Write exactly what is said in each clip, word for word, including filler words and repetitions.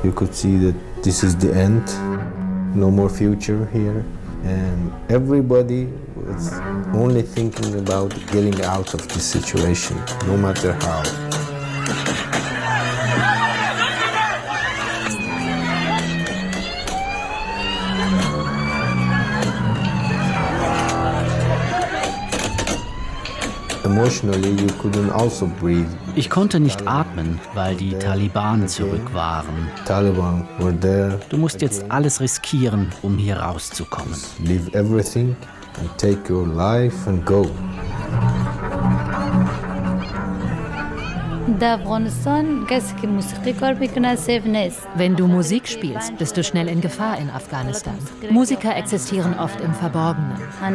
You could see that this is the end, no more future here. And everybody was only thinking about getting out of this situation, no matter how. Emotionally, you couldn't also breathe. Ich konnte nicht atmen, weil die Taliban zurück waren. Taliban were there. Du musst jetzt alles riskieren, um hier rauszukommen. Leave everything and take your life and go. Wenn du Musik spielst, bist du schnell in Gefahr in Afghanistan. Musiker existieren oft im Verborgenen.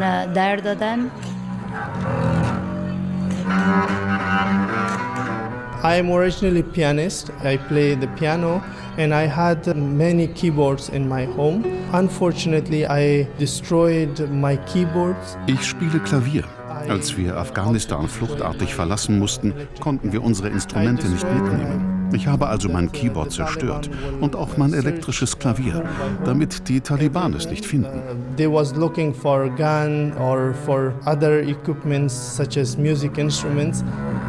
I'm originally a pianist. I play the piano and I had many keyboards in my home. Unfortunately, I destroyed my keyboards. Ich spiele Klavier. Als wir Afghanistan fluchtartig verlassen mussten, konnten wir unsere Instrumente nicht mitnehmen. Ich habe also mein Keyboard zerstört und auch mein elektrisches Klavier, damit die Taliban es nicht finden. They was looking for a gun or for other equipments such as music instruments.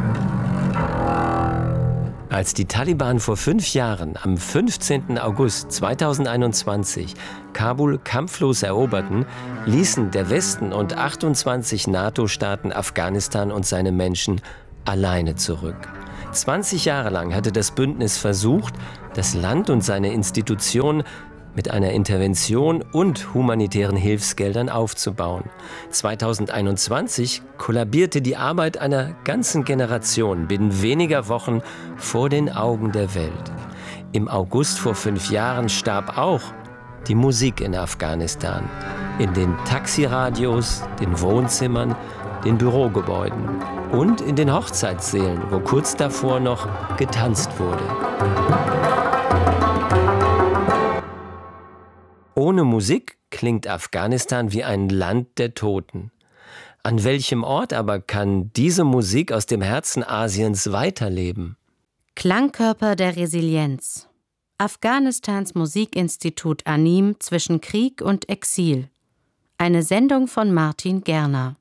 Als die Taliban vor fünf Jahren, am fünfzehnten August zweitausendeinundzwanzig, Kabul kampflos eroberten, ließen der Westen und achtundzwanzig NATO-Staaten Afghanistan und seine Menschen alleine zurück. zwanzig Jahre lang hatte das Bündnis versucht, das Land und seine Institutionen mit einer Intervention und humanitären Hilfsgeldern aufzubauen. zweitausendeinundzwanzig kollabierte die Arbeit einer ganzen Generation binnen weniger Wochen vor den Augen der Welt. Im August vor fünf Jahren starb auch die Musik in Afghanistan. In den Taxiradios, den Wohnzimmern, den Bürogebäuden und in den Hochzeitssälen, wo kurz davor noch getanzt wurde. Ohne Musik klingt Afghanistan wie ein Land der Toten. An welchem Ort aber kann diese Musik aus dem Herzen Asiens weiterleben? Klangkörper der Resilienz. Afghanistans Musikinstitut ANIM zwischen Krieg und Exil. Eine Sendung von Martin Gerner.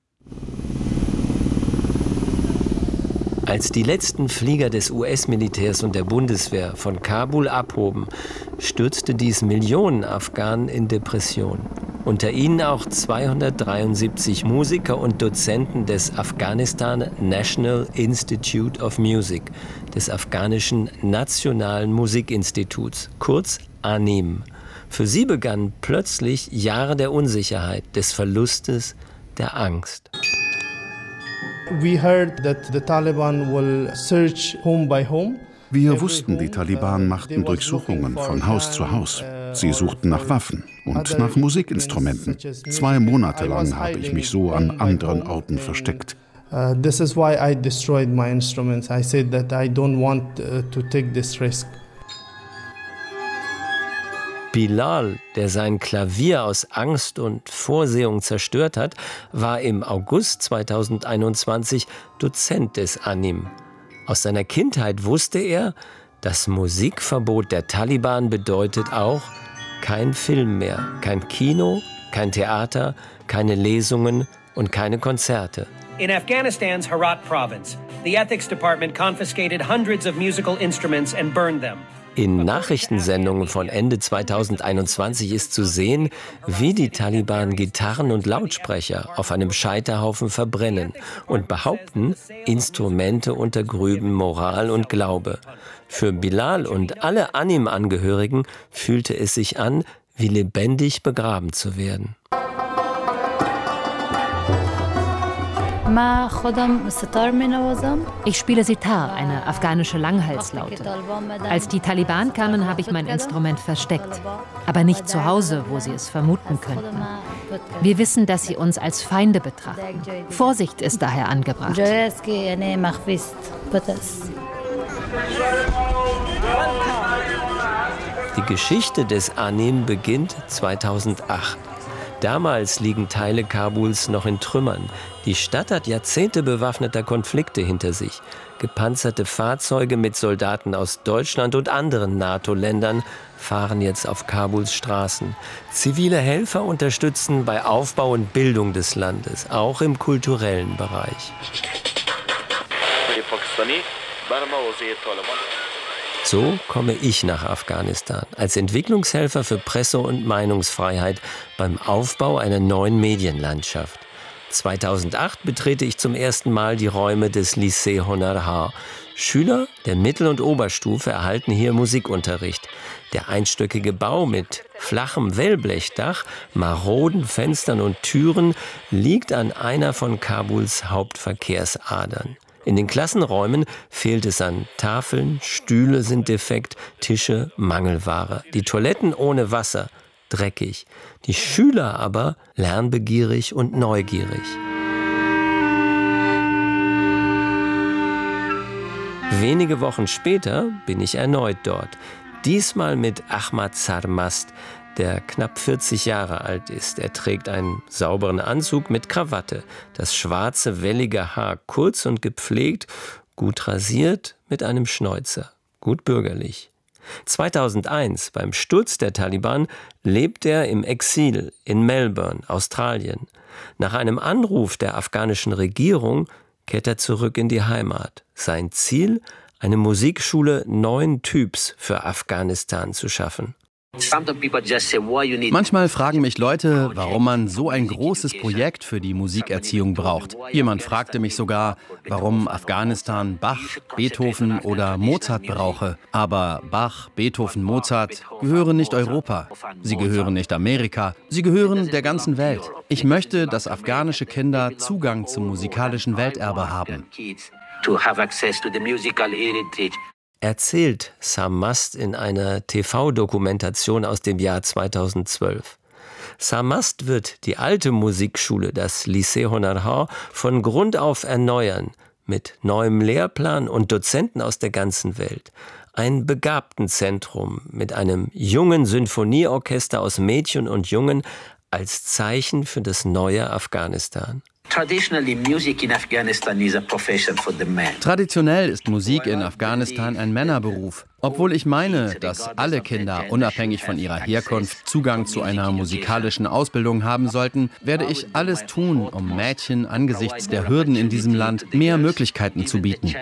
Als die letzten Flieger des U S-Militärs und der Bundeswehr von Kabul abhoben, stürzte dies Millionen Afghanen in Depression. Unter ihnen auch zweihundertdreiundsiebzig Musiker und Dozenten des Afghanistan National Institute of Music, des afghanischen Nationalen Musikinstituts, kurz ANIM. Für sie begannen plötzlich Jahre der Unsicherheit, des Verlustes, der Angst. We heard that the Taliban will search home by home. Wir wussten, die Taliban machten Durchsuchungen von Haus zu Haus. Sie suchten nach Waffen und nach Musikinstrumenten. Zwei Monate lang habe ich mich so an anderen Orten versteckt. Uh, this is why I destroyed my instruments. I said that I don't want uh, to take this risk. Bilal, der sein Klavier aus Angst und Vorsehung zerstört hat, war im August zweitausendeinundzwanzig Dozent des ANIM. Aus seiner Kindheit wusste er, das Musikverbot der Taliban bedeutet auch kein Film mehr, kein Kino, kein Theater, keine Lesungen und keine Konzerte. In Afghanistan's Herat province, the ethics department confiscated hundreds of musical instruments and burned them. In Nachrichtensendungen von Ende zweitausendeinundzwanzig ist zu sehen, wie die Taliban Gitarren und Lautsprecher auf einem Scheiterhaufen verbrennen und behaupten, Instrumente untergrüben Moral und Glaube. Für Bilal und alle ANIM-Angehörigen fühlte es sich an, wie lebendig begraben zu werden. Ich spiele Sitar, eine afghanische Langhalslaute. Als die Taliban kamen, habe ich mein Instrument versteckt. Aber nicht zu Hause, wo sie es vermuten könnten. Wir wissen, dass sie uns als Feinde betrachten. Vorsicht ist daher angebracht. Die Geschichte des ANIM beginnt zweitausendacht. Damals liegen Teile Kabuls noch in Trümmern. Die Stadt hat Jahrzehnte bewaffneter Konflikte hinter sich. Gepanzerte Fahrzeuge mit Soldaten aus Deutschland und anderen NATO-Ländern fahren jetzt auf Kabuls Straßen. Zivile Helfer unterstützen bei Aufbau und Bildung des Landes, auch im kulturellen Bereich. So komme ich nach Afghanistan als Entwicklungshelfer für Presse- und Meinungsfreiheit beim Aufbau einer neuen Medienlandschaft. zweitausendacht betrete ich zum ersten Mal die Räume des Lycée Honar Ha. Schüler der Mittel- und Oberstufe erhalten hier Musikunterricht. Der einstöckige Bau mit flachem Wellblechdach, maroden Fenstern und Türen liegt an einer von Kabuls Hauptverkehrsadern. In den Klassenräumen fehlt es an Tafeln, Stühle sind defekt, Tische Mangelware. Die Toiletten ohne Wasser, dreckig. Die Schüler aber lernbegierig und neugierig. Wenige Wochen später bin ich erneut dort. Diesmal mit Ahmad Sarmast, der knapp vierzig Jahre alt ist. Er trägt einen sauberen Anzug mit Krawatte, das schwarze, wellige Haar kurz und gepflegt, gut rasiert mit einem Schnäuzer, gut bürgerlich. zweitausendeins, beim Sturz der Taliban, lebt er im Exil in Melbourne, Australien. Nach einem Anruf der afghanischen Regierung kehrt er zurück in die Heimat. Sein Ziel, eine Musikschule neuen Typs für Afghanistan zu schaffen. Manchmal fragen mich Leute, warum man so ein großes Projekt für die Musikerziehung braucht. Jemand fragte mich sogar, warum Afghanistan Bach, Beethoven oder Mozart brauche. Aber Bach, Beethoven, Mozart gehören nicht Europa. Sie gehören nicht Amerika. Sie gehören der ganzen Welt. Ich möchte, dass afghanische Kinder Zugang zum musikalischen Welterbe haben. Erzählt Sarmast in einer T V-Dokumentation aus dem Jahr zweitausendzwölf. Sarmast wird die alte Musikschule, das Lycée Honar Ha, von Grund auf erneuern, mit neuem Lehrplan und Dozenten aus der ganzen Welt. Ein Begabtenzentrum mit einem jungen Sinfonieorchester aus Mädchen und Jungen als Zeichen für das neue Afghanistan. Traditionell ist Musik in Afghanistan ein Männerberuf. Obwohl ich meine, dass alle Kinder unabhängig von ihrer Herkunft Zugang zu einer musikalischen Ausbildung haben sollten, werde ich alles tun, um Mädchen angesichts der Hürden in diesem Land mehr Möglichkeiten zu bieten.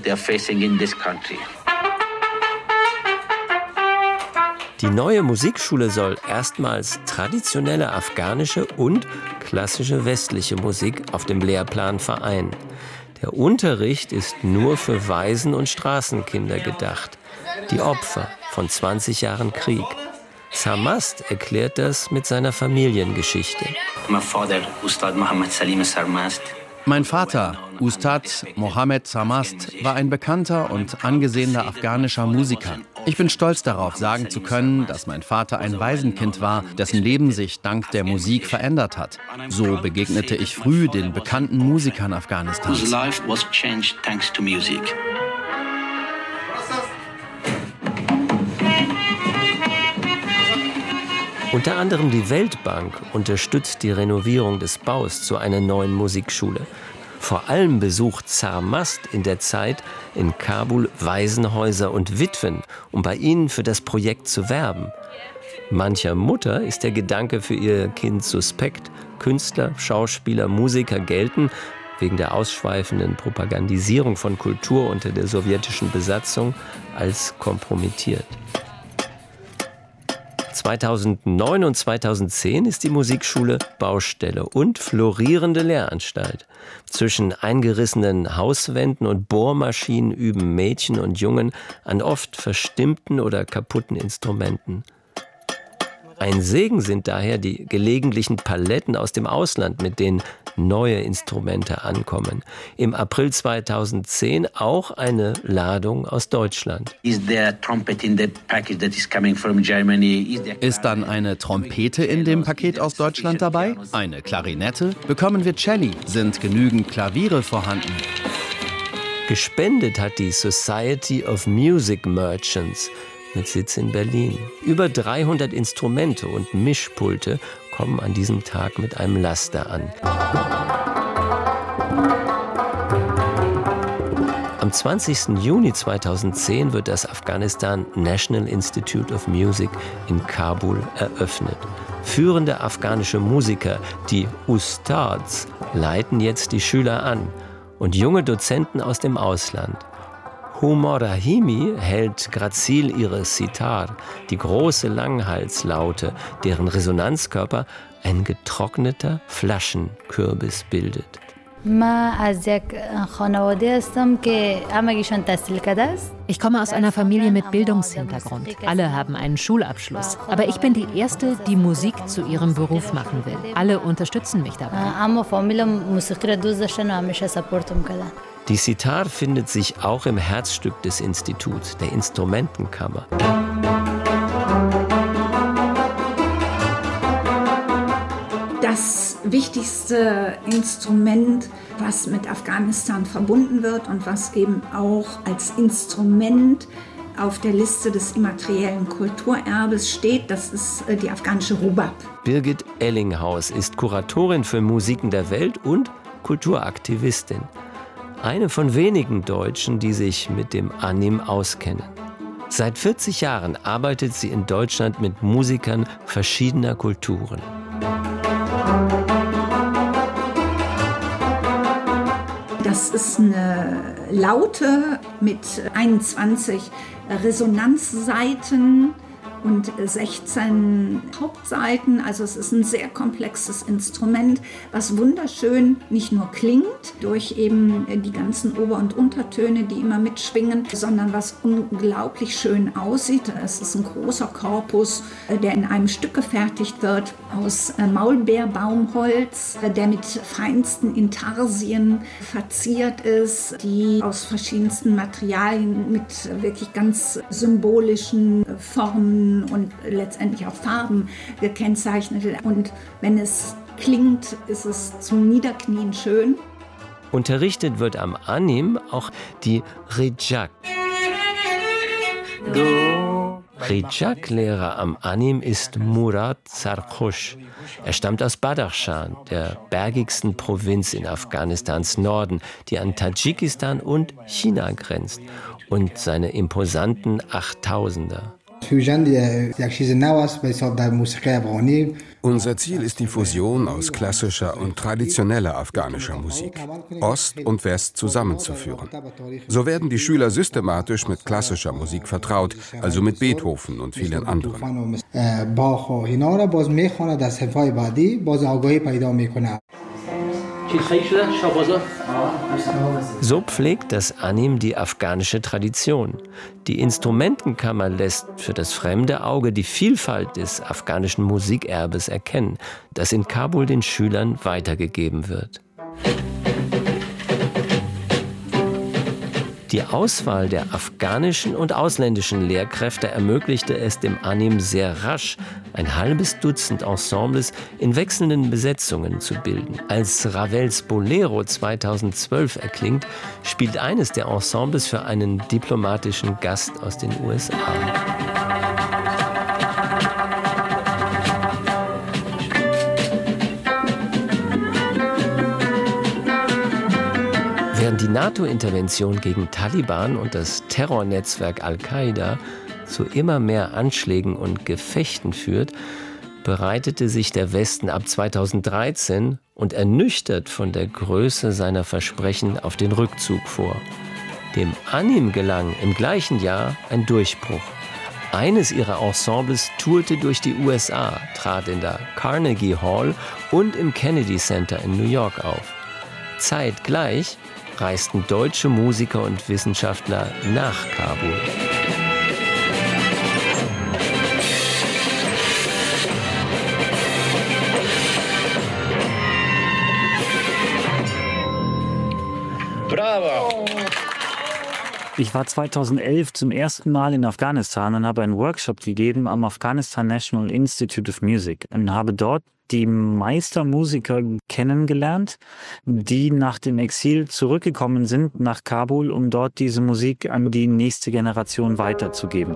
Die neue Musikschule soll erstmals traditionelle afghanische und klassische westliche Musik auf dem Lehrplan vereinen. Der Unterricht ist nur für Waisen- und Straßenkinder gedacht, die Opfer von zwanzig Jahren Krieg. Sarmast erklärt das mit seiner Familiengeschichte. Mein Vater, Ustad Mohammed Sarmast, war ein bekannter und angesehener afghanischer Musiker. Ich bin stolz darauf, sagen zu können, dass mein Vater ein Waisenkind war, dessen Leben sich dank der Musik verändert hat. So begegnete ich früh den bekannten Musikern Afghanistans. Unter anderem die Weltbank unterstützt die Renovierung des Baus zu einer neuen Musikschule. Vor allem besucht Sarmast in der Zeit in Kabul Waisenhäuser und Witwen, um bei ihnen für das Projekt zu werben. Mancher Mutter ist der Gedanke für ihr Kind suspekt. Künstler, Schauspieler, Musiker gelten wegen der ausschweifenden Propagandisierung von Kultur unter der sowjetischen Besatzung als kompromittiert. zweitausendneun und zweitausendzehn ist die Musikschule Baustelle und florierende Lehranstalt. Zwischen eingerissenen Hauswänden und Bohrmaschinen üben Mädchen und Jungen an oft verstimmten oder kaputten Instrumenten. Ein Segen sind daher die gelegentlichen Paletten aus dem Ausland, mit denen neue Instrumente ankommen. Im April zweitausendzehn auch eine Ladung aus Deutschland. Ist dann eine Trompete in dem Paket aus Deutschland dabei? Eine Klarinette? Bekommen wir Celli? Sind genügend Klaviere vorhanden? Gespendet hat die Society of Music Merchants mit Sitz in Berlin. Über dreihundert Instrumente und Mischpulte kommen an diesem Tag mit einem Laster an. Am zwanzigsten Juni zweitausendzehn wird das Afghanistan National Institute of Music in Kabul eröffnet. Führende afghanische Musiker, die Ustads, leiten jetzt die Schüler an und junge Dozenten aus dem Ausland. Humor Rahimi hält grazil ihre Sitar, die große Langhalslaute, deren Resonanzkörper ein getrockneter Flaschenkürbis bildet. Ich komme aus einer Familie mit Bildungshintergrund. Alle haben einen Schulabschluss. Aber ich bin die Erste, die Musik zu ihrem Beruf machen will. Alle unterstützen mich dabei. Die Sitar findet sich auch im Herzstück des Instituts, der Instrumentenkammer. Das wichtigste Instrument, was mit Afghanistan verbunden wird und was eben auch als Instrument auf der Liste des immateriellen Kulturerbes steht, das ist die afghanische Rubab. Birgit Ellinghaus ist Kuratorin für Musiken der Welt und Kulturaktivistin. Eine von wenigen Deutschen, die sich mit dem Anim auskennen. Seit vierzig Jahren arbeitet sie in Deutschland mit Musikern verschiedener Kulturen. Das ist eine Laute mit einundzwanzig Resonanzsaiten und sechzehn Hauptsaiten. Also es ist ein sehr komplexes Instrument, was wunderschön nicht nur klingt durch eben die ganzen Ober- und Untertöne, die immer mitschwingen, sondern was unglaublich schön aussieht. Es ist ein großer Korpus, der in einem Stück gefertigt wird aus Maulbeerbaumholz, der mit feinsten Intarsien verziert ist, die aus verschiedensten Materialien mit wirklich ganz symbolischen Formen und letztendlich auch Farben gekennzeichnet. Und wenn es klingt, ist es zum Niederknien schön. Unterrichtet wird am Anim auch die Rijak. Rijak-Lehrer am Anim ist Murad Sarkhosh. Er stammt aus Badakhshan, der bergigsten Provinz in Afghanistans Norden, die an Tadschikistan und China grenzt, und seine imposanten Achttausender. Unser Ziel ist die Fusion aus klassischer und traditioneller afghanischer Musik, Ost und West zusammenzuführen. So werden die Schüler systematisch mit klassischer Musik vertraut, also mit Beethoven und vielen anderen. So pflegt das Anim die afghanische Tradition. Die Instrumentenkammer lässt für das fremde Auge die Vielfalt des afghanischen Musikerbes erkennen, das in Kabul den Schülern weitergegeben wird. Die Auswahl der afghanischen und ausländischen Lehrkräfte ermöglichte es dem Anim sehr rasch, ein halbes Dutzend Ensembles in wechselnden Besetzungen zu bilden. Als Ravels Bolero zweitausendzwölf erklingt, spielt eines der Ensembles für einen diplomatischen Gast aus den U S A. Während die NATO-Intervention gegen Taliban und das Terrornetzwerk Al-Qaida zu immer mehr Anschlägen und Gefechten führt, bereitete sich der Westen ab zweitausenddreizehn und ernüchtert von der Größe seiner Versprechen auf den Rückzug vor. Dem Anim gelang im gleichen Jahr ein Durchbruch. Eines ihrer Ensembles tourte durch die U S A, trat in der Carnegie Hall und im Kennedy Center in New York auf. Zeitgleich reisten deutsche Musiker und Wissenschaftler nach Kabul. Bravo! Ich war zweitausendelf zum ersten Mal in Afghanistan und habe einen Workshop gegeben am Afghanistan National Institute of Music und habe dort die Meistermusiker kennengelernt, die nach dem Exil zurückgekommen sind nach Kabul, um dort diese Musik an die nächste Generation weiterzugeben.